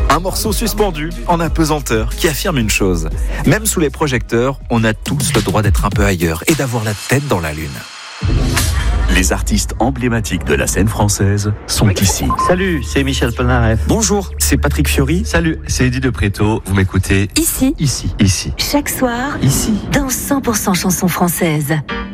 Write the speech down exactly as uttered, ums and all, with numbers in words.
Un morceau suspendu, en apesanteur, qui affirme une chose. Même sous les projecteurs, on a tous le droit d'être un peu ailleurs et d'avoir la tête dans la lune. Les artistes emblématiques de la scène française sont ici. Salut, c'est Michel Polnareff. Bonjour, c'est Patrick Fiori. Salut, c'est Eddie de Préto. Vous m'écoutez Ici, ici, ici, chaque soir, ici. dans cent pour cent chansons françaises.